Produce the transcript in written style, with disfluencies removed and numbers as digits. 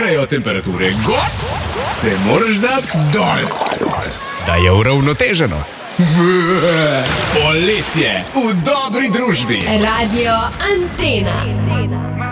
grejo temperature gor, se moraš dati dol, da je uravnoteženo. Poletje v dobri družbi. Radio Antena.